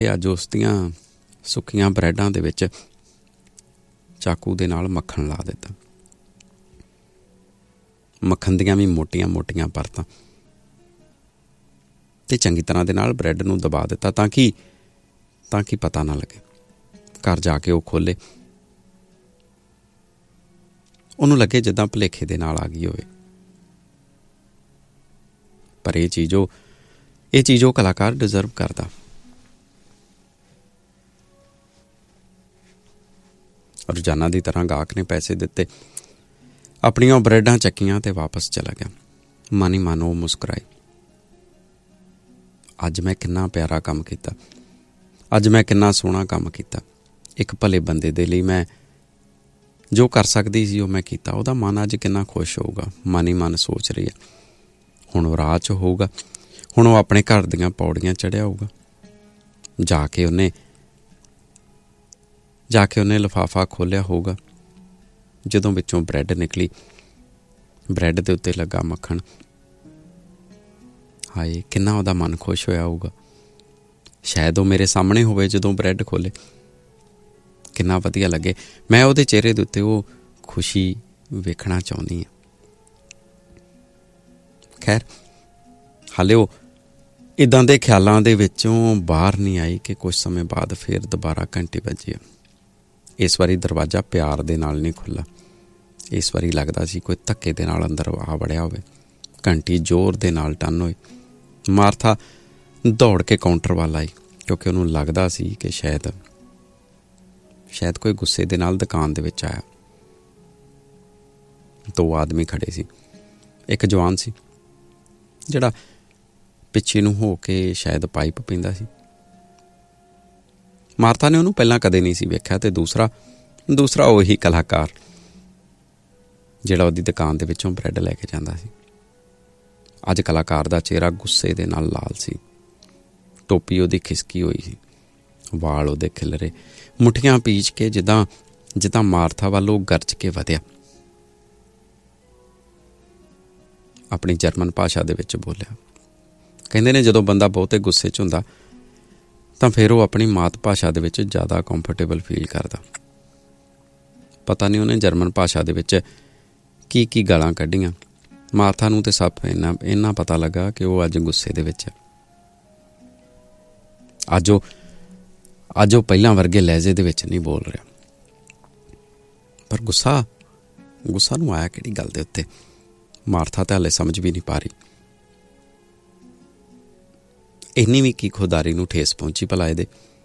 ਅੱਜ ਉਸ ਦੀਆਂ ਸੁੱਕੀਆਂ ਬਰੈਡਾਂ ਦੇ ਵਿੱਚ ਚਾਕੂ ਦੇ ਨਾਲ ਮੱਖਣ ਲਾ ਦਿੱਤਾ। ਮੱਖਣ ਦੀਆਂ ਵੀ ਮੋਟੀਆਂ ਮੋਟੀਆਂ ਪਰਤਾਂ ਤੇ ਚੰਗੀ ਤਰ੍ਹਾਂ ਦੇ ਨਾਲ ਬਰੈਡ ਨੂੰ ਦਬਾ ਦਿੱਤਾ ਤਾਂ ਕਿ ਪਤਾ ਨਾ ਲੱਗੇ। ਘਰ ਜਾ ਕੇ ਉਹ ਖੋਲ੍ਹੇ, ਉਹਨੂੰ ਲੱਗੇ ਜਿੱਦਾਂ ਭੁਲੇਖੇ ਦੇ ਨਾਲ ਆ ਗਈ ਹੋਵੇ। ਪਰ ਇਹ ਚੀਜ਼ ਉਹ ਕਲਾਕਾਰ ਡਿਜ਼ਰਵ ਕਰਦਾ। ਰੋਜ਼ਾਨਾ ਦੀ ਤਰ੍ਹਾਂ ਗਾਹਕ ਨੇ ਪੈਸੇ ਦਿੱਤੇ, ਆਪਣੀਆਂ ਬਰੈਡਾਂ ਚੱਕੀਆਂ ਤੇ ਵਾਪਸ ਚਲਾ ਗਿਆ। ਮਨ ਹੀ ਮਨ ਉਹ ਮੁਸਕਰਾਈ, ਅੱਜ ਮੈਂ ਕਿੰਨਾ ਪਿਆਰਾ ਕੰਮ ਕੀਤਾ, ਅੱਜ ਮੈਂ ਕਿੰਨਾ ਸੋਹਣਾ ਕੰਮ ਕੀਤਾ। ਇੱਕ ਭਲੇ ਬੰਦੇ ਦੇ ਲਈ ਮੈਂ ਜੋ ਕਰ ਸਕਦੀ ਸੀ ਉਹ ਮੈਂ ਕੀਤਾ। ਉਹਦਾ ਮਨ ਅੱਜ ਕਿੰਨਾ ਖੁਸ਼ ਹੋਊਗਾ। ਮਨ ਹੀ ਮਨ ਸੋਚ ਰਹੀ ਹੈ। ਹੁਣ ਉਹ ਰਾਹ 'ਚ ਹੋਊਗਾ, ਹੁਣ ਉਹ ਆਪਣੇ ਘਰ ਦੀਆਂ ਪੌੜੀਆਂ ਚੜ੍ਹਿਆ ਹੋਊਗਾ। ਜਾ ਕੇ ਉਹਨੇ ਲਿਫਾਫਾ ਖੋਲ੍ਹਿਆ ਹੋਊਗਾ। ਜਦੋਂ ਵਿੱਚੋਂ ਬਰੈਡ ਨਿਕਲੀ, ਬਰੈਡ ਦੇ ਉੱਤੇ ਲੱਗਾ ਮੱਖਣ। ਹਾਏ, ਕਿੰਨਾ ਉਹਦਾ ਮਨ ਖੁਸ਼ ਹੋਇਆ ਹੋਊਗਾ। ਸ਼ਾਇਦ ਉਹ ਮੇਰੇ ਸਾਹਮਣੇ ਹੋਵੇ ਜਦੋਂ ਬਰੈਡ ਖੋਲ੍ਹੇ, ਕਿੰਨਾ ਵਧੀਆ ਲੱਗੇ। ਮੈਂ ਉਹਦੇ ਚਿਹਰੇ ਦੇ ਉੱਤੇ ਉਹ ਖੁਸ਼ੀ ਵੇਖਣਾ ਚਾਹੁੰਦੀ ਹਾਂ। ਖੈਰ, ਹਾਲੇ ਉਹ ਇੱਦਾਂ ਦੇ ਖਿਆਲਾਂ ਦੇ ਵਿੱਚੋਂ ਬਾਹਰ ਨਹੀਂ ਆਈ ਕਿ ਕੁਝ ਸਮੇਂ ਬਾਅਦ ਫਿਰ ਦੁਬਾਰਾ ਘੰਟੀ ਵੱਜੀ। ਇਸ ਵਾਰੀ ਦਰਵਾਜ਼ਾ ਪਿਆਰ ਦੇ ਨਾਲ ਨਹੀਂ ਖੁੱਲ੍ਹਾ। ਇਸ ਵਾਰੀ ਲੱਗਦਾ ਸੀ ਕੋਈ ਧੱਕੇ ਦੇ ਨਾਲ ਅੰਦਰ ਆ ਵੜਿਆ ਹੋਵੇ। ਘੰਟੀ ਜ਼ੋਰ ਦੇ ਨਾਲ ਟੰਨ ਹੋਈ। ਮਾਰਥਾ ਦੌੜ ਕੇ ਕਾਊਂਟਰ ਵੱਲ ਆਈ, ਕਿਉਂਕਿ ਉਹਨੂੰ ਲੱਗਦਾ ਸੀ ਕਿ ਸ਼ਾਇਦ ਕੋਈ ਗੁੱਸੇ ਦੇ ਨਾਲ ਦੁਕਾਨ ਦੇ ਵਿੱਚ ਆਇਆ। 2 ਆਦਮੀ ਖੜੇ ਸੀ। ਇੱਕ ਜਵਾਨ ਸੀ ਜਿਹੜਾ ਪਿੱਛੇ ਨੂੰ ਹੋ ਕੇ ਸ਼ਾਇਦ ਪਾਈਪ ਪੀਂਦਾ ਸੀ। ਮਾਰਥਾ ਨੇ ਉਹਨੂੰ ਪਹਿਲਾਂ ਕਦੇ ਨਹੀਂ ਸੀ ਵੇਖਿਆ। ਤੇ ਦੂਸਰਾ ਉਹੀ ਕਲਾਕਾਰ ਜਿਹੜਾ ਉਹਦੀ ਦੁਕਾਨ ਦੇ ਵਿੱਚੋਂ ਬਰੈਡ ਲੈ ਕੇ ਜਾਂਦਾ ਸੀ। ਅੱਜ ਕਲਾਕਾਰ ਦਾ ਚਿਹਰਾ ਗੁੱਸੇ ਦੇ ਨਾਲ ਲਾਲ ਸੀ। ਟੋਪੀ ਉਹਦੀ ਖਿਸਕੀ ਹੋਈ ਸੀ, ਵਾਲ ਉਹਦੇ ਖਿਲਰੇ, ਮੁੱਠੀਆਂ ਪੀਚ ਕੇ ਜਿੱਦਾਂ ਮਾਰਥਾ ਵੱਲ ਉਹ ਗਰਜ ਕੇ ਵਧਿਆ। ਆਪਣੀ ਜਰਮਨ ਭਾਸ਼ਾ ਦੇ ਵਿੱਚ ਬੋਲਿਆ। ਕਹਿੰਦੇ ਨੇ ਜਦੋਂ ਬੰਦਾ ਬਹੁਤੇ ਗੁੱਸੇ 'ਚ ਹੁੰਦਾ ਤਾਂ ਫਿਰ ਉਹ ਆਪਣੀ ਮਾਤ ਭਾਸ਼ਾ ਦੇ ਵਿੱਚ ਜ਼ਿਆਦਾ ਕੰਫਰਟੇਬਲ ਫੀਲ ਕਰਦਾ। ਪਤਾ ਨਹੀਂ ਉਹਨੇ ਜਰਮਨ ਭਾਸ਼ਾ ਦੇ ਵਿੱਚ ਕੀ ਗਾਲਾਂ ਕੱਢੀਆਂ। ਮਾਰਥਾ ਨੂੰ ਤੇ ਸਭ ਇੰਨਾ ਪਤਾ ਲੱਗਾ ਕਿ ਉਹ ਅੱਜ ਗੁੱਸੇ ਦੇ ਵਿੱਚ ਹੈ। ਅੱਜ ਉਹ ਪਹਿਲਾਂ ਵਰਗੇ ਲਹਿਜੇ ਦੇ ਵਿੱਚ ਨਹੀਂ ਬੋਲ ਰਿਹਾ। ਪਰ ਗੁੱਸਾ ਨੂੰ ਆਇਆ ਕਿਹੜੀ ਗੱਲ ਦੇ ਉੱਤੇ? ਮਾਰਥਾ ਤਾਂ ਹਾਲੇ ਸਮਝ ਵੀ ਨਹੀਂ ਪਾ ਰਹੀ। ਇੰਨੀ ਵੀ ਕੀ ਖੁਦਾਰੀ ਨੂੰ ਠੇਸ ਪਹੁੰਚੀ ਭਲਾ ਇਹਦੇ?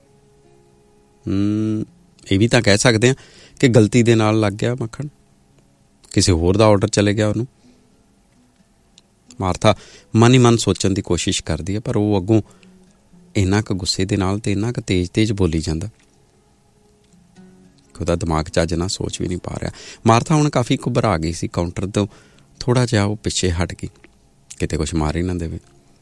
ਇਹ ਵੀ ਤਾਂ ਕਹਿ ਸਕਦੇ ਹਾਂ ਕਿ ਗਲਤੀ ਦੇ ਨਾਲ ਲੱਗ ਗਿਆ ਮੱਖਣ, ਕਿਸੇ ਹੋਰ ਦਾ ਆਰਡਰ ਚਲੇ ਗਿਆ ਉਹਨੂੰ। ਮਾਰਥਾ ਮਨ ਹੀ ਮਨ ਸੋਚਣ ਦੀ ਕੋਸ਼ਿਸ਼ ਕਰਦੀ ਹੈ, ਪਰ ਉਹ ਅੱਗੋਂ ਇੰਨਾ ਕੁ ਗੁੱਸੇ ਦੇ ਨਾਲ ਤੇ ਇੰਨਾ ਕੁ ਤੇਜ਼ ਬੋਲੀ ਜਾਂਦਾ ਕਿ ਉਹਦਾ ਦਿਮਾਗ ਚੱਜ ਨਾਲ ਸੋਚ ਵੀ ਨਹੀਂ ਪਾ ਰਿਹਾ। ਮਾਰਥਾ ਹੁਣ ਕਾਫੀ ਘਬਰਾ ਗਈ ਸੀ। ਕਾਊਂਟਰ ਤੋਂ ਥੋੜ੍ਹਾ ਜਿਹਾ ਉਹ ਪਿੱਛੇ ਹਟ ਗਈ, ਕਿਤੇ ਕੁਛ ਮਾਰ ਹੀ ਨਾ ਦੇਵੇ।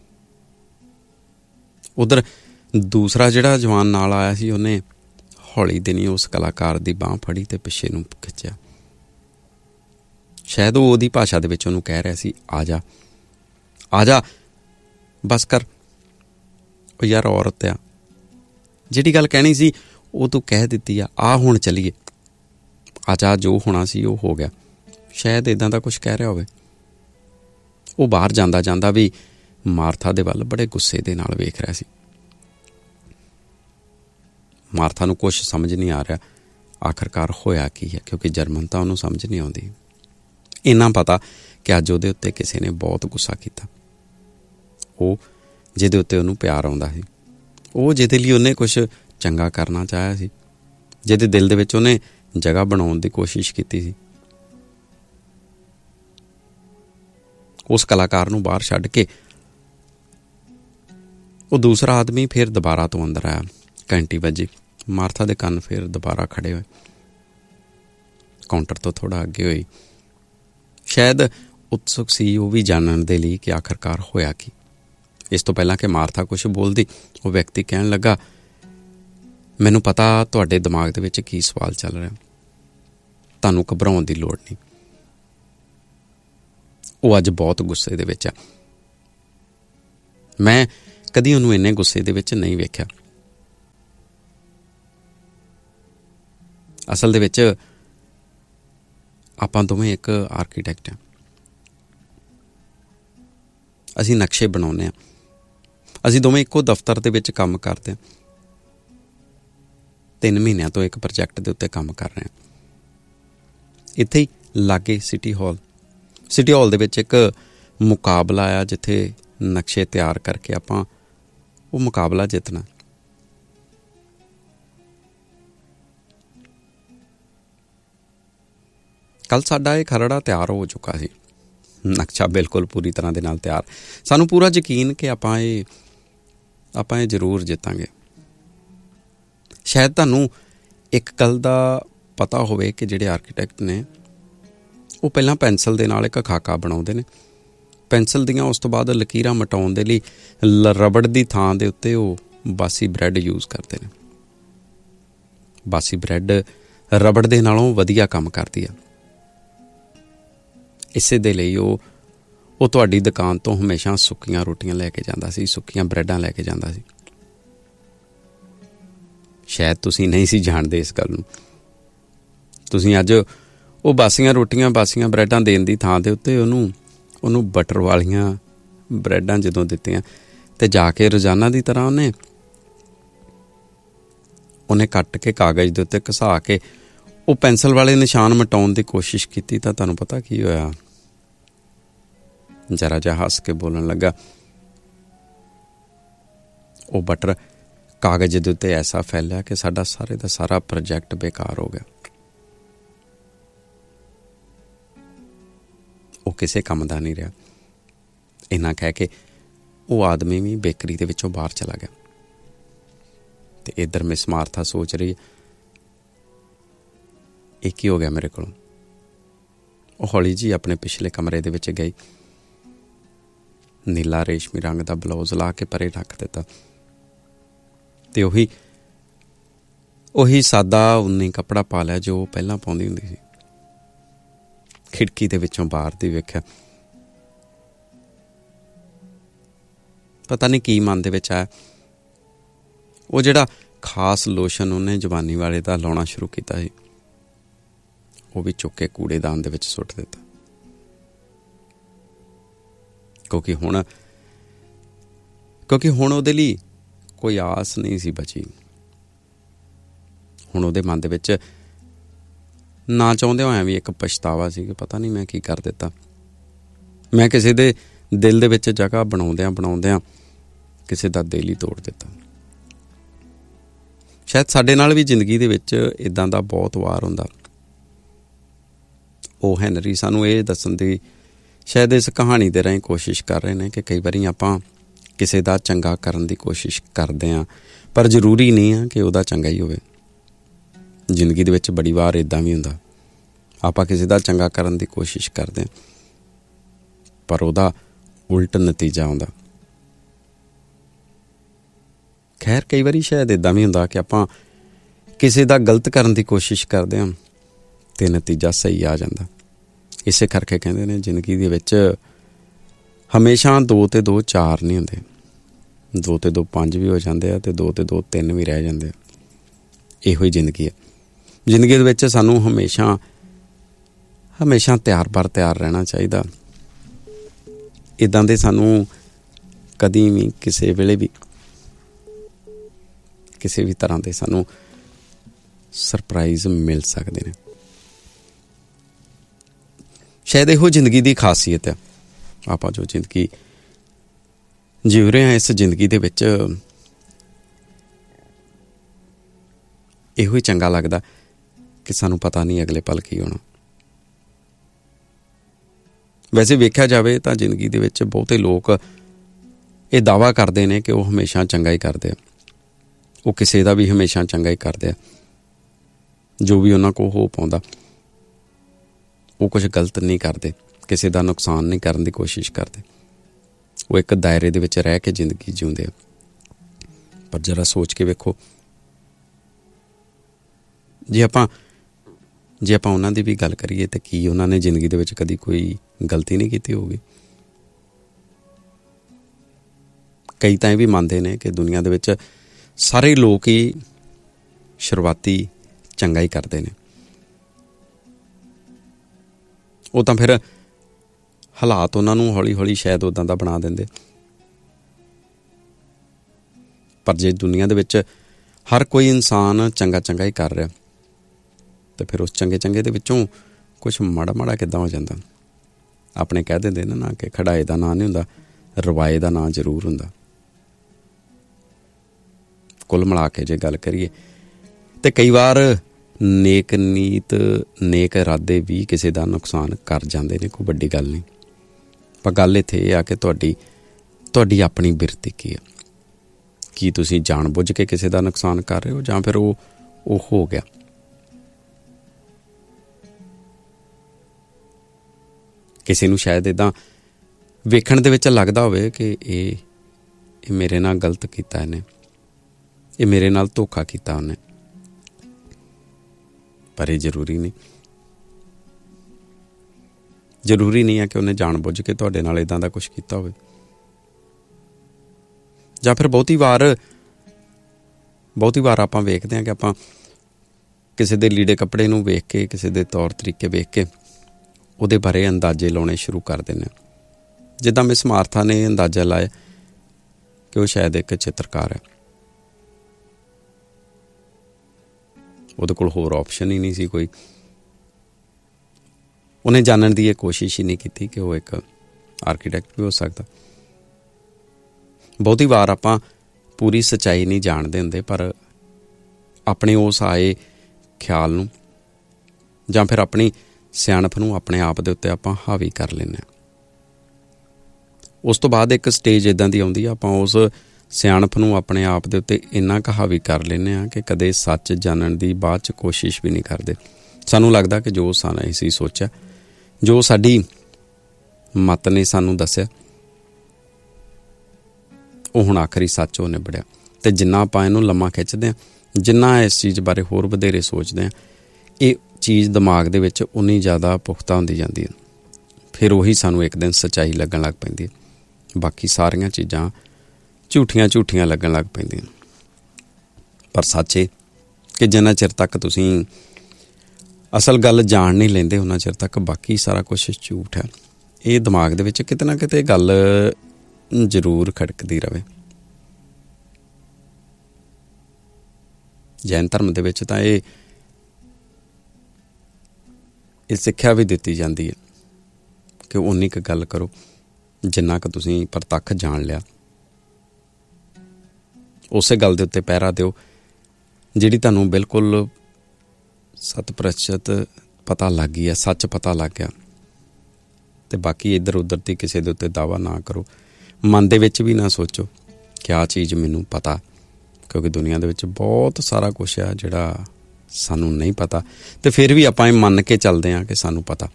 ਉੱਧਰ ਦੂਸਰਾ ਜਿਹੜਾ ਜਵਾਨ ਨਾਲ ਆਇਆ ਸੀ, ਉਹਨੇ ਹੌਲੀ ਦਿਨੀ ਉਸ ਕਲਾਕਾਰ ਦੀ ਬਾਂਹ ਫੜੀ ਤੇ ਪਿੱਛੇ ਨੂੰ ਖਿੱਚਿਆ। ਸ਼ਾਇਦ ਉਹ ਉਹਦੀ ਭਾਸ਼ਾ ਦੇ ਵਿੱਚ ਉਹਨੂੰ ਕਹਿ ਰਿਹਾ ਸੀ, ਆ ਜਾ ਬਸ ਕਰ। ਉਹ ਯਾਰ ਔਰਤ ਆ, ਜਿਹੜੀ ਗੱਲ ਕਹਿਣੀ ਸੀ ਉਹ ਤੂੰ ਕਹਿ ਦਿੱਤੀ ਆ ਹੁਣ ਚੱਲੀਏ। ਆ ਜੋ ਹੋਣਾ ਸੀ ਉਹ ਹੋ ਗਿਆ। ਸ਼ਾਇਦ ਇੱਦਾਂ ਦਾ ਕੁਛ ਕਹਿ ਰਿਹਾ ਹੋਵੇ। ਉਹ ਬਾਹਰ ਜਾਂਦਾ ਵੀ ਮਾਰਥਾ ਦੇ ਵੱਲ ਬੜੇ ਗੁੱਸੇ ਦੇ ਨਾਲ ਵੇਖ ਰਿਹਾ ਸੀ। ਮਾਰਥਾ ਨੂੰ ਕੁਛ ਸਮਝ ਨਹੀਂ ਆ ਰਿਹਾ ਆਖਰਕਾਰ ਹੋਇਆ ਕੀ ਹੈ, ਕਿਉਂਕਿ ਜਰਮਨ ਤਾਂ ਉਹਨੂੰ ਸਮਝ ਨਹੀਂ ਆਉਂਦੀ। ਇੰਨਾ ਪਤਾ ਕਿ ਅੱਜ ਉਹਦੇ ਉੱਤੇ ਕਿਸੇ ਨੇ ਬਹੁਤ ਗੁੱਸਾ ਕੀਤਾ। ਉਹ ਜਿਹਦੇ ਉੱਤੇ ਉਹਨੂੰ ਪਿਆਰ ਆਉਂਦਾ ਸੀ, ਉਹ ਜਿਹਦੇ ਲਈ ਉਹਨੇ ਕੁਛ ਚੰਗਾ ਕਰਨਾ ਚਾਹਿਆ ਸੀ, ਜਿਹਦੇ ਦਿਲ ਦੇ ਵਿੱਚ ਉਹਨੇ ਜਗ੍ਹਾ ਬਣਾਉਣ ਦੀ ਕੋਸ਼ਿਸ਼ ਕੀਤੀ ਸੀ, ਉਸ ਕਲਾਕਾਰ ਨੂੰ ਬਾਹਰ ਛੱਡ ਕੇ ਉਹ ਦੂਸਰਾ ਆਦਮੀ ਫਿਰ ਦੁਬਾਰਾ ਤੋਂ ਅੰਦਰ ਆਇਆ। ਘੰਟੀ ਵੱਜੀ। ਮਾਰਥਾ ਦੇ ਕੰਨ ਫਿਰ ਦੁਬਾਰਾ ਖੜੇ ਹੋਏ। ਕਾਊਂਟਰ ਤੋਂ ਥੋੜ੍ਹਾ ਅੱਗੇ ਹੋਈ। ਸ਼ਾਇਦ ਉਤਸੁਕ ਸੀ ਉਹ ਵੀ ਜਾਣਨ ਦੇ ਲਈ ਕਿ ਆਖਰਕਾਰ ਹੋਇਆ ਕੀ। ਇਸ ਤੋਂ ਪਹਿਲਾਂ ਕਿ ਮਾਰਥਾ ਕੁਛ ਬੋਲਦੀ, ਉਹ ਵਿਅਕਤੀ ਕਹਿਣ ਲੱਗਾ, ਮੈਨੂੰ ਪਤਾ ਤੁਹਾਡੇ ਦਿਮਾਗ ਦੇ ਵਿੱਚ ਕੀ ਸਵਾਲ ਚੱਲ ਰਿਹਾ। ਤੁਹਾਨੂੰ ਘਬਰਾਉਣ ਦੀ ਲੋੜ ਨਹੀਂ। ਉਹ ਅੱਜ ਬਹੁਤ ਗੁੱਸੇ ਦੇ ਵਿੱਚ ਆ। ਮੈਂ ਕਦੀ ਉਹਨੂੰ ਇੰਨੇ ਗੁੱਸੇ ਦੇ ਵਿੱਚ ਨਹੀਂ ਵੇਖਿਆ। ਅਸਲ ਦੇ ਵਿੱਚ ਆਪਾਂ ਦੋਵੇਂ ਇੱਕ ਆਰਕੀਟੈਕਟ ਹਾਂ। ਅਸੀਂ ਨਕਸ਼ੇ ਬਣਾਉਂਦੇ ਹਾਂ। ਅਸੀਂ ਦੋਵੇਂ ਇੱਕੋ ਦਫ਼ਤਰ ਦੇ ਵਿੱਚ ਕੰਮ ਕਰਦੇ ਹਾਂ। 3 ਮਹੀਨਿਆਂ ਤੋਂ ਇੱਕ ਪ੍ਰੋਜੈਕਟ ਦੇ ਉੱਤੇ ਕੰਮ ਕਰ ਰਹੇ ਹਾਂ। ਇੱਥੇ ਹੀ ਲਾਗੇ ਸਿਟੀ ਹਾਲ ਦੇ ਵਿੱਚ ਇੱਕ ਮੁਕਾਬਲਾ ਆ, ਜਿੱਥੇ ਨਕਸ਼ੇ ਤਿਆਰ ਕਰਕੇ ਆਪਾਂ ਉਹ ਮੁਕਾਬਲਾ ਜਿੱਤਣਾ। ਕੱਲ੍ਹ ਸਾਡਾ ਇਹ ਖਰੜਾ ਤਿਆਰ ਹੋ ਚੁੱਕਾ ਸੀ, ਨਕਸ਼ਾ ਬਿਲਕੁਲ ਪੂਰੀ ਤਰ੍ਹਾਂ ਦੇ ਨਾਲ ਤਿਆਰ। ਸਾਨੂੰ ਪੂਰਾ ਯਕੀਨ ਕਿ ਆਪਾਂ ਇਹ ਜ਼ਰੂਰ ਜਿੱਤਾਂਗੇ। ਸ਼ਾਇਦ ਤੁਹਾਨੂੰ ਇੱਕ ਗੱਲ ਦਾ ਪਤਾ ਹੋਵੇ ਕਿ ਜਿਹੜੇ ਆਰਕੀਟੈਕਟ ਨੇ ਉਹ ਪਹਿਲਾਂ ਪੈਨਸਲ ਦੇ ਨਾਲ ਇੱਕ ਖਾਕਾ ਬਣਾਉਂਦੇ ਨੇ। ਪੈਨਸਲ ਦੀਆਂ ਉਸ ਤੋਂ ਬਾਅਦ ਲਕੀਰਾਂ ਮਿਟਾਉਣ ਦੇ ਲਈ ਰਬੜ ਦੀ ਥਾਂ ਦੇ ਉੱਤੇ ਉਹ ਬਾਸੀ ਬ੍ਰੈਡ ਯੂਜ਼ ਕਰਦੇ ਨੇ। ਬਾਸੀ ਬ੍ਰੈਡ ਰਬੜ ਦੇ ਨਾਲੋਂ ਵਧੀਆ ਕੰਮ ਕਰਦੀ ਆ। ਇਸੇ ਦੇ ਲਈ ਉਹ ਤੁਹਾਡੀ ਦੁਕਾਨ ਤੋਂ ਹਮੇਸ਼ਾ ਸੁੱਕੀਆਂ ਰੋਟੀਆਂ ਲੈ ਕੇ ਜਾਂਦਾ ਸੀ, ਸੁੱਕੀਆਂ ਬ੍ਰੈਡਾਂ ਲੈ ਕੇ ਜਾਂਦਾ ਸੀ। ਸ਼ਾਇਦ ਤੁਸੀਂ ਨਹੀਂ ਸੀ ਜਾਣਦੇ ਇਸ ਗੱਲ ਨੂੰ। ਤੁਸੀਂ ਅੱਜ ਉਹ ਬਾਸੀਆਂ ਰੋਟੀਆਂ, ਬਾਸੀਆਂ ਬ੍ਰੈਡਾਂ ਦੇਣ ਦੀ ਥਾਂ ਦੇ ਉੱਤੇ ਉਹਨੂੰ ਬਟਰ ਵਾਲੀਆਂ ਬ੍ਰੈਡਾਂ ਜਦੋਂ ਦਿੱਤੀਆਂ, ਤੇ ਜਾ ਕੇ ਰੋਜ਼ਾਨਾ ਦੀ ਤਰ੍ਹਾਂ ਉਹਨੇ ਕੱਟ ਕੇ ਕਾਗਜ਼ ਦੇ ਉੱਤੇ ਘਸਾ ਕੇ ਉਹ ਪੈਨਸਲ ਵਾਲੇ ਨਿਸ਼ਾਨ ਮਿਟਾਉਣ ਦੀ ਕੋਸ਼ਿਸ਼ ਕੀਤੀ। ਤਾਂ ਤੁਹਾਨੂੰ ਪਤਾ ਕੀ ਹੋਇਆ? ਜ਼ਰਾ ਜਿਹਾ ਹੱਸ ਕੇ ਬੋਲਣ ਲੱਗਾ। ਉਹ ਬਟਰ ਕਾਗਜ਼ ਦੇ ਉੱਤੇ ਐਸਾ ਫੈਲਿਆ ਕਿ ਸਾਡਾ ਸਾਰੇ ਦਾ ਸਾਰਾ ਪ੍ਰੋਜੈਕਟ ਬੇਕਾਰ ਹੋ ਗਿਆ। ਉਹ ਕਿਸੇ ਕੰਮ ਦਾ ਨਹੀਂ ਰਿਹਾ। ਇੰਨਾ ਕਹਿ ਕੇ ਉਹ ਆਦਮੀ ਵੀ ਬੇਕਰੀ ਦੇ ਵਿੱਚੋਂ ਬਾਹਰ ਚਲਾ ਗਿਆ। ਤੇ ਇੱਧਰ ਮਿਸ ਮਾਰਥਾ ਸੋਚ ਰਹੀ, ਇਹ ਕੀ ਹੋ ਗਿਆ ਮੇਰੇ ਕੋਲੋਂ? ਉਹ ਹੌਲੀ ਜਿਹੀ ਆਪਣੇ ਪਿਛਲੇ ਕਮਰੇ ਦੇ ਵਿੱਚ ਗਈ, ਨੀਲਾ ਰੇਸ਼ਮੀ ਰੰਗ ਦਾ ਬਲਾਊਜ਼ ਲਾ ਕੇ ਪਰੇ ਰੱਖ ਦਿੱਤਾ, ਤੇ ਉਹੀ ਸਾਦਾ ਉੱਨੀ ਕੱਪੜਾ ਪਾ ਲਿਆ ਜੋ ਉਹ ਪਹਿਲਾਂ ਪਾਉਂਦੀ ਹੁੰਦੀ ਸੀ। ਖਿੜਕੀ ਦੇ ਵਿੱਚੋਂ ਬਾਹਰ ਦੀ ਵੇਖਿਆ। ਪਤਾ ਨਹੀਂ ਕੀ ਮਨ ਦੇ ਵਿੱਚ ਆਇਆ। ਉਹ ਜਿਹੜਾ ਖਾਸ ਲੋਸ਼ਨ ਉਹਨੇ ਜਵਾਨੀ ਵਾਲੇ ਦਾ ਲਾਉਣਾ ਸ਼ੁਰੂ ਕੀਤਾ ਸੀ, ਉਹ ਵੀ ਚੁੱਕ ਕੇ ਕੂੜੇਦਾਨ ਦੇ ਵਿੱਚ ਸੁੱਟ ਦਿੱਤਾ। ਕਿਉਂਕਿ ਹੁਣ ਉਹਦੇ ਲਈ ਕੋਈ ਆਸ ਨਹੀਂ ਸੀ ਬਚੀ। ਹੁਣ ਉਹਦੇ ਮਨ ਦੇ ਵਿੱਚ ਨਾ ਚਾਹੁੰਦੇ ਹੋਇਆਂ ਵੀ ਇੱਕ ਪਛਤਾਵਾ ਸੀ ਕਿ ਪਤਾ ਨਹੀਂ ਮੈਂ ਕੀ ਕਰ ਦਿੱਤਾ। ਮੈਂ ਕਿਸੇ ਦੇ ਦਿਲ ਦੇ ਵਿੱਚ ਜਗ੍ਹਾ ਬਣਾਉਂਦਿਆਂ ਕਿਸੇ ਦਾ ਦਿਲ ਹੀ ਤੋੜ ਦਿੱਤਾ। ਸ਼ਾਇਦ ਸਾਡੇ ਨਾਲ ਵੀ ਜ਼ਿੰਦਗੀ ਦੇ ਵਿੱਚ ਇੱਦਾਂ ਦਾ ਬਹੁਤ ਵਾਰ ਹੁੰਦਾ। ਉਹ ਹੈਨਰੀ ਸਾਨੂੰ ਇਹ ਦੱਸਣ ਦੀ ਸ਼ਾਇਦ ਇਸ ਕਹਾਣੀ ਦੇ ਰਾਹੀਂ ਕੋਸ਼ਿਸ਼ ਕਰ ਰਹੇ ਨੇ ਕਿ ਕਈ ਵਾਰੀ ਆਪਾਂ ਕਿਸੇ ਦਾ ਚੰਗਾ ਕਰਨ ਦੀ ਕੋਸ਼ਿਸ਼ ਕਰਦੇ ਹਾਂ, ਪਰ ਜ਼ਰੂਰੀ ਨਹੀਂ ਆ ਕਿ ਉਹਦਾ ਚੰਗਾ ਹੀ ਹੋਵੇ। ਜ਼ਿੰਦਗੀ ਦੇ ਵਿੱਚ ਬੜੀ ਵਾਰ ਇੱਦਾਂ ਵੀ ਹੁੰਦਾ, ਆਪਾਂ ਕਿਸੇ ਦਾ ਚੰਗਾ ਕਰਨ ਦੀ ਕੋਸ਼ਿਸ਼ ਕਰਦੇ ਹਾਂ, ਪਰ ਉਹਦਾ ਉਲਟ ਨਤੀਜਾ ਆਉਂਦਾ। ਖੈਰ, ਕਈ ਵਾਰੀ ਸ਼ਾਇਦ ਇੱਦਾਂ ਵੀ ਹੁੰਦਾ ਕਿ ਆਪਾਂ ਕਿਸੇ ਦਾ ਗਲਤ ਕਰਨ ਦੀ ਕੋਸ਼ਿਸ਼ ਕਰਦੇ ਹਾਂ ਤੇ ਨਤੀਜਾ ਸਹੀ ਆ ਜਾਂਦਾ। ਇਸੇ ਕਰਕੇ ਕਹਿੰਦੇ ਨੇ ਜ਼ਿੰਦਗੀ ਦੇ ਵਿੱਚ ਹਮੇਸ਼ਾ 2 ਤੇ 2 4 ਨਹੀਂ ਹੁੰਦੇ। 2 ਤੇ 2 5 ਵੀ ਹੋ ਜਾਂਦੇ ਆ, ਤੇ 2 ਤੇ 2 3 ਵੀ ਰਹਿ ਜਾਂਦੇ ਆ। ਇਹੋ ਹੀ ਜ਼ਿੰਦਗੀ ਹੈ। ਜ਼ਿੰਦਗੀ ਦੇ ਵਿੱਚ ਸਾਨੂੰ ਹਮੇਸ਼ਾ ਤਿਆਰ ਰਹਿਣਾ ਚਾਹੀਦਾ। ਇੱਦਾਂ ਦੇ ਸਾਨੂੰ ਕਦੀ ਵੀ ਕਿਸੇ ਵੇਲੇ ਵੀ ਕਿਸੇ ਵੀ ਤਰ੍ਹਾਂ ਦੇ ਸਾਨੂੰ ਸਰਪ੍ਰਾਈਜ਼ ਮਿਲ ਸਕਦੇ ਨੇ। ਸ਼ਾਇਦ ਇਹੋ ਜ਼ਿੰਦਗੀ ਦੀ ਖਾਸੀਅਤ ਹੈ। ਆਪਾਂ ਜੋ ਜ਼ਿੰਦਗੀ ਜੀਵ ਰਹੇ ਹਾਂ, ਇਸ ਜ਼ਿੰਦਗੀ ਦੇ ਵਿੱਚ ਇਹੋ ਹੀ ਚੰਗਾ ਲੱਗਦਾ ਕਿ ਸਾਨੂੰ ਪਤਾ ਨਹੀਂ ਅਗਲੇ ਪਲ ਕੀ ਹੋਣਾ। ਵੈਸੇ ਵੇਖਿਆ ਜਾਵੇ ਤਾਂ ਜ਼ਿੰਦਗੀ ਦੇ ਵਿੱਚ ਬਹੁਤੇ ਲੋਕ ਇਹ ਦਾਅਵਾ ਕਰਦੇ ਨੇ ਕਿ ਉਹ ਹਮੇਸ਼ਾ ਚੰਗਾ ਹੀ ਕਰਦੇ ਆ। ਉਹ ਕਿਸੇ ਦਾ ਵੀ ਹਮੇਸ਼ਾ ਚੰਗਾ ਹੀ ਕਰਦੇ ਆ। ਜੋ ਵੀ ਉਹਨਾਂ ਕੋਲ ਹੋ ਪਾਉਂਦਾ, ਉਹ ਕੁਝ ਗਲਤ ਨਹੀਂ ਕਰਦੇ, ਕਿਸੇ ਦਾ ਨੁਕਸਾਨ ਨਹੀਂ ਕਰਨ ਦੀ ਕੋਸ਼ਿਸ਼ ਕਰਦੇ। ਉਹ ਇੱਕ ਦਾਇਰੇ ਦੇ ਵਿੱਚ ਰਹਿ ਕੇ ਜ਼ਿੰਦਗੀ ਜਿਉਂਦੇ ਆ। ਪਰ ਜ਼ਰਾ ਸੋਚ ਕੇ ਵੇਖੋ, ਜੇ ਆਪਾਂ ਉਹਨਾਂ ਦੀ ਵੀ ਗੱਲ ਕਰੀਏ ਤਾਂ ਕੀ ਉਹਨਾਂ ਨੇ ਜ਼ਿੰਦਗੀ ਦੇ ਵਿੱਚ ਕਦੀ ਕੋਈ ਗਲਤੀ ਨਹੀਂ ਕੀਤੀ ਹੋਊਗੀ? ਕਈ ਤਾਂ ਇਹ ਵੀ ਮੰਨਦੇ ਨੇ ਕਿ ਦੁਨੀਆ ਦੇ ਵਿੱਚ ਸਾਰੇ ਲੋਕ ਹੀ ਸ਼ੁਰੂਆਤੀ ਚੰਗਾ ਹੀ ਕਰਦੇ ਨੇ। ਉਹ ਤਾਂ ਫਿਰ ਹਾਲਾਤ ਉਹਨਾਂ ਨੂੰ ਹੌਲੀ ਹੌਲੀ ਸ਼ਾਇਦ ਉੱਦਾਂ ਦਾ ਬਣਾ ਦਿੰਦੇ। ਪਰ ਜੇ ਦੁਨੀਆ ਦੇ ਵਿੱਚ ਹਰ ਕੋਈ ਇਨਸਾਨ ਚੰਗਾ ਚੰਗਾ ਹੀ ਕਰ ਰਿਹਾ ਤੇ ਫਿਰ ਉਸ ਚੰਗੇ ਚੰਗੇ ਦੇ ਵਿੱਚੋਂ ਕੁਛ ਮਾੜਾ ਮਾੜਾ ਕਿੱਦਾਂ ਹੋ ਜਾਂਦਾ। ਆਪਣੇ ਕਹਿ ਦਿੰਦੇ ਨਾ ਕਿ ਖੜਾਏ ਦਾ ਨਾਂ ਨਹੀਂ ਹੁੰਦਾ, ਰਵਾਏ ਦਾ ਨਾਂ ਜ਼ਰੂਰ ਹੁੰਦਾ। ਕੁੱਲ ਮਿਲਾ ਕੇ ਜੇ ਗੱਲ ਕਰੀਏ ਤੇ ਕਈ ਵਾਰ ਨੇਕ ਨੀਤ ਨੇਕ ਇਰਾਦੇ ਵੀ ਕਿਸੇ ਦਾ ਨੁਕਸਾਨ ਕਰ ਜਾਂਦੇ ਨੇ, ਕੋਈ ਵੱਡੀ ਗੱਲ ਨਹੀਂ। ਪਰ ਗੱਲ ਇੱਥੇ ਇਹ ਆ ਕਿ ਤੁਹਾਡੀ ਆਪਣੀ ਬਿਰਤੀ ਕੀ ਆ। ਕੀ ਤੁਸੀਂ ਜਾਣ ਬੁੱਝ ਕੇ ਕਿਸੇ ਦਾ ਨੁਕਸਾਨ ਕਰ ਰਹੇ ਹੋ ਜਾਂ ਫਿਰ ਉਹ ਹੋ ਗਿਆ। ਕਿਸੇ ਨੂੰ ਸ਼ਾਇਦ ਇੱਦਾਂ ਵੇਖਣ ਦੇ ਵਿੱਚ ਲੱਗਦਾ ਹੋਵੇ ਕਿ ਇਹ ਮੇਰੇ ਨਾਲ ਗਲਤ ਕੀਤਾ, ਇਹਨੇ ਇਹ ਮੇਰੇ ਨਾਲ ਧੋਖਾ ਕੀਤਾ ਉਹਨੇ, ਪਰ ਇਹ ਜ਼ਰੂਰੀ ਨਹੀਂ ਹੈ ਕਿ ਉਹਨੇ ਜਾਣ ਬੁੱਝ ਕੇ ਤੁਹਾਡੇ ਨਾਲ ਇੱਦਾਂ ਦਾ ਕੁਛ ਕੀਤਾ ਹੋਵੇ। ਜਾਂ ਫਿਰ ਬਹੁਤੀ ਵਾਰ ਆਪਾਂ ਵੇਖਦੇ ਹਾਂ ਕਿ ਆਪਾਂ ਕਿਸੇ ਦੇ ਲੀੜੇ ਕੱਪੜੇ ਨੂੰ ਵੇਖ ਕੇ, ਕਿਸੇ ਦੇ ਤੌਰ ਤਰੀਕੇ ਵੇਖ ਕੇ ਉਹਦੇ ਬਾਰੇ ਅੰਦਾਜ਼ੇ ਲਾਉਣੇ ਸ਼ੁਰੂ ਕਰ ਦਿੰਦੇ ਹਾਂ। ਜਿੱਦਾਂ ਮਿਸ ਮਾਰਥਾ ਨੇ ਅੰਦਾਜ਼ਾ ਲਾਇਆ ਕਿ ਉਹ ਸ਼ਾਇਦ ਇੱਕ ਚਿੱਤਰਕਾਰ ਹੈ। ਉਹਦੇ ਕੋਲ ਹੋਰ ਆਪਸ਼ਨ ਹੀ ਨਹੀਂ ਸੀ ਕੋਈ। ਉਹਨੇ ਜਾਣਨ ਦੀ ਇਹ ਕੋਸ਼ਿਸ਼ ਹੀ ਨਹੀਂ ਕੀਤੀ ਕਿ ਉਹ ਇੱਕ ਆਰਕੀਟੈਕਟ ਵੀ ਹੋ ਸਕਦਾ। ਬਹੁਤੀ ਵਾਰ ਆਪਾਂ ਪੂਰੀ ਸੱਚਾਈ ਨਹੀਂ ਜਾਣਦੇ ਹੁੰਦੇ, ਪਰ ਆਪਣੇ ਉਸ ਆਏ ਖਿਆਲ ਨੂੰ ਜਾਂ ਫਿਰ ਆਪਣੀ ਸਿਆਣਪ ਨੂੰ ਆਪਣੇ ਆਪ ਦੇ ਉੱਤੇ ਆਪਾਂ ਹਾਵੀ ਕਰ ਲੈਂਦੇ ਹਾਂ। ਉਸ ਤੋਂ ਬਾਅਦ ਇੱਕ ਸਟੇਜ ਇੱਦਾਂ ਦੀ ਆਉਂਦੀ ਆ, ਆਪਾਂ ਉਸ ਸਿਆਣਪ ਨੂੰ ਆਪਣੇ ਆਪ ਦੇ ਉੱਤੇ ਇੰਨਾ ਕੁ ਹਾਵੀ ਕਰ ਲੈਂਦੇ ਹਾਂ ਕਿ ਕਦੇ ਸੱਚ ਜਾਣਨ ਦੀ ਬਾਅਦ 'ਚ ਕੋਸ਼ਿਸ਼ ਵੀ ਨਹੀਂ ਕਰਦੇ। ਸਾਨੂੰ ਲੱਗਦਾ ਕਿ ਜੋ ਅਸੀਂ ਸੋਚਿਆ, ਜੋ ਸਾਡੀ ਮੱਤ ਨੇ ਸਾਨੂੰ ਦੱਸਿਆ, ਉਹ ਹੁਣ ਆਖਰੀ ਸੱਚ ਹੋ ਨਿਬੜਿਆ। ਅਤੇ ਜਿੰਨਾ ਆਪਾਂ ਇਹਨੂੰ ਲੰਮਾ ਖਿੱਚਦੇ ਹਾਂ, ਜਿੰਨਾ ਇਸ ਚੀਜ਼ ਬਾਰੇ ਹੋਰ ਵਧੇਰੇ ਸੋਚਦੇ ਹਾਂ, ਇਹ ਚੀਜ਼ ਦਿਮਾਗ ਦੇ ਵਿੱਚ ਉਨੀ ਜ਼ਿਆਦਾ ਪੁਖਤਾ ਹੁੰਦੀ ਜਾਂਦੀ ਹੈ। ਫਿਰ ਉਹੀ ਸਾਨੂੰ ਇੱਕ ਦਿਨ ਸੱਚਾਈ ਲੱਗਣ ਲੱਗ ਪੈਂਦੀ ਹੈ। ਬਾਕੀ ਸਾਰੀਆਂ ਚੀਜ਼ਾਂ ਝੂਠੀਆਂ ਲੱਗਣ ਲੱਗ ਪੈਂਦੀਆਂ। ਪਰ ਸੱਚ ਇਹ ਕਿ ਜਿੰਨਾ ਚਿਰ ਤੱਕ ਤੁਸੀਂ ਅਸਲ ਗੱਲ ਜਾਣ ਨਹੀਂ ਲੈਂਦੇ, ਉਹਨਾਂ ਚਿਰ ਤੱਕ ਬਾਕੀ ਸਾਰਾ ਕੁਛ ਝੂਠ ਹੈ। ਇਹ ਦਿਮਾਗ ਦੇ ਵਿੱਚ ਕਿਤੇ ਨਾ ਕਿਤੇ ਗੱਲ ਜ਼ਰੂਰ ਖੜਕਦੀ ਰਹੇ। ਜੈਨ ਧਰਮ ਦੇ ਵਿੱਚ ਤਾਂ ਇਹ ਸਿੱਖਿਆ ਵੀ ਦਿੱਤੀ ਜਾਂਦੀ ਹੈ ਕਿ ਉਨੀ ਕੁ ਗੱਲ ਕਰੋ ਜਿੰਨਾ ਕੁ ਤੁਸੀਂ ਪ੍ਰਤੱਖ ਜਾਣ ਲਿਆ। ਉਸੇ ਗੱਲ ਦੇ ਉੱਤੇ ਪਹਿਰਾ ਦਿਓ ਜਿਹੜੀ ਤੁਹਾਨੂੰ ਬਿਲਕੁਲ 100% ਪਤਾ ਲੱਗ ਗਈ ਹੈ, ਸੱਚ ਪਤਾ ਲੱਗ ਗਿਆ। ਅਤੇ ਬਾਕੀ ਇੱਧਰ ਉੱਧਰ ਦੀ ਕਿਸੇ ਦੇ ਉੱਤੇ ਦਾਅਵਾ ਨਾ ਕਰੋ। ਮਨ ਦੇ ਵਿੱਚ ਵੀ ਨਾ ਸੋਚੋ ਕਿ ਆਹ ਚੀਜ਼ ਮੈਨੂੰ ਪਤਾ, ਕਿਉਂਕਿ ਦੁਨੀਆ ਦੇ ਵਿੱਚ ਬਹੁਤ ਸਾਰਾ ਕੁਛ ਆ ਜਿਹੜਾ ਸਾਨੂੰ ਨਹੀਂ ਪਤਾ, ਅਤੇ ਫਿਰ ਵੀ ਆਪਾਂ ਇਹ ਮੰਨ ਕੇ ਚੱਲਦੇ ਹਾਂ ਕਿ ਸਾਨੂੰ ਪਤਾ।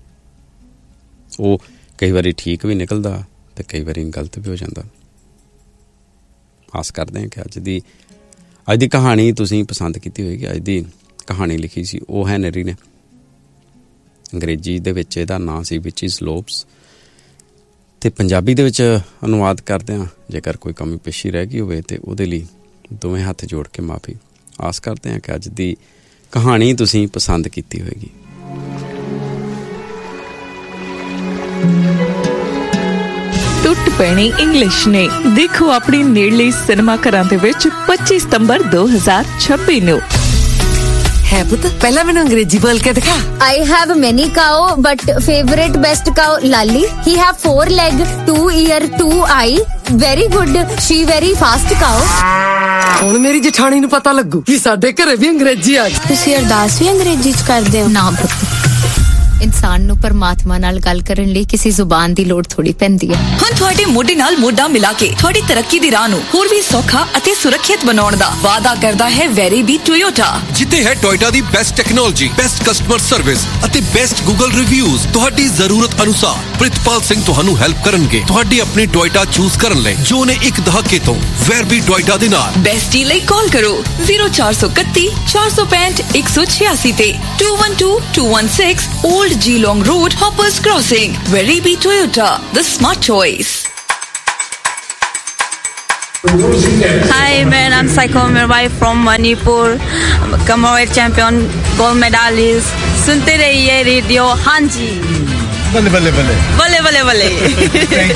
ਉਹ ਕਈ ਵਾਰੀ ਠੀਕ ਵੀ ਨਿਕਲਦਾ ਅਤੇ ਕਈ ਵਾਰੀ ਗਲਤ ਵੀ ਹੋ ਜਾਂਦਾ। ਆਸ ਕਰਦੇ ਹਾਂ ਕਿ ਅੱਜ ਦੀ ਕਹਾਣੀ ਤੁਸੀਂ ਪਸੰਦ ਕੀਤੀ ਹੋਏਗੀ। ਅੱਜ ਦੀ ਕਹਾਣੀ ਲਿਖੀ ਸੀ ਉਹ ਹੈਨਰੀ ਨੇ। ਅੰਗਰੇਜ਼ੀ ਦੇ ਵਿੱਚ ਇਹਦਾ ਨਾਂ ਸੀ ਵਿਚਿਸ ਲੋਬਸ, ਅਤੇ ਪੰਜਾਬੀ ਦੇ ਵਿੱਚ ਅਨੁਵਾਦ ਕਰਦੇ ਹਾਂ। ਜੇਕਰ ਕੋਈ ਕਮੀ ਪੇਸ਼ੀ ਰਹਿ ਗਈ ਹੋਵੇ ਤਾਂ ਉਹਦੇ ਲਈ ਦੋਵੇਂ ਹੱਥ ਜੋੜ ਕੇ ਮਾਫੀ। ਆਸ ਕਰਦੇ ਹਾਂ ਕਿ ਅੱਜ ਦੀ ਕਹਾਣੀ ਤੁਸੀਂ ਪਸੰਦ ਕੀਤੀ ਹੋਏਗੀ। ਟੁੱਟ ਪੈਣੀ ਇੰਗਲਿਸ਼ ਨੇ ਦੇਖੋ ਆਪਣੀ ਨੇੜਲੇ ਸਿਨੇਮਾ ਘਰਾਂ ਦੇ ਵਿੱਚ 25 ਸਤੰਬਰ 2026 ਨੂੰ। है पुत पहला मैंने अंग्रेजी बोल के दिखा। I have many cow but favorite best cow Lali. He have 4 leg, 2 ear, 2 eye. Very good. She very fast cow. ਹੁਣ ਮੇਰੀ ਜਠਾਣੀ ਨੂੰ ਪਤਾ ਲੱਗੂ ਕਿ ਸਾਡੇ ਘਰੇ ਵੀ ਅੰਗਰੇਜ਼ੀ ਆ ਗਈ। ਤੁਸੀਂ ਅਰਦਾਸ ਵੀ ਅੰਗਰੇਜ਼ੀ ਚ ਕਰਦੇ ਹੋ? ਨਾ ਪੁੱਤ, ਇਨਸਾਨ ਨੂੰ ਪਰਮਾਤਮਾ ਨਾਲ ਗੱਲ ਕਰਨ ਲਈ ਕਿਸੇ ਜ਼ੁਬਾਨ ਦੀ ਲੋੜ ਥੋੜੀ ਪੈਂਦੀ ਹੈ। ਹੁਣ ਤੁਹਾਡੇ ਮੋਢੇ ਨਾਲ ਮੋਢਾ ਮਿਲਾ ਕੇ ਤੁਹਾਡੀ ਤਰੱਕੀ ਦੀ ਰਾਹ ਨੂੰ ਹੋਰ ਵੀ ਸੌਖਾ ਅਤੇ ਸੁਰੱਖਿਅਤ ਬਣਾਉਣ ਦਾ ਵਾਅਦਾ ਕਰਦਾ ਹੈ ਵੈਰੀਬੀ ਟੋਯੋਟਾ, ਜਿੱਥੇ ਹੈ ਟੋਯੋਟਾ ਦੀ best technology, best customer service ਅਤੇ ਬੈਸਟ ਗੂਗਲ ਰਿਵਿਊਜ਼। ਤੁਹਾਡੀ ਜ਼ਰੂਰਤ ਅਨੁਸਾਰ ਪ੍ਰਿਤਪਾਲ ਸਿੰਘ ਤੁਹਾਨੂੰ ਹੈਲਪ ਕਰਨਗੇ ਤੁਹਾਡੀ ਆਪਣੀ ਟੋਯੋਟਾ ਚੂਜ਼ ਕਰਨ ਲਈ, ਜੋ ਨੇ ਇੱਕ ਦਹਾਕੇ ਤੋਂ ਵੈਰਬੀ ਟੋਯੋਟਾ ਦੇ ਨਾਲ। ਬੈਸਟੀ ਲਈ ਕਾਲ ਕਰੋ 0431 465 186 ਤੇ 212-216 Old Geelong Road, Hoppers Crossing. Weribi Toyota, the smart choice. Hi, मेरा नाम psycho Mirabai from Manipur, कमरवेट champion, gold medallist. सुनते रहिए रेडियो। हाँ जी, बल्ले बल्ले बल्ले बल्ले बल्ले बल्ले।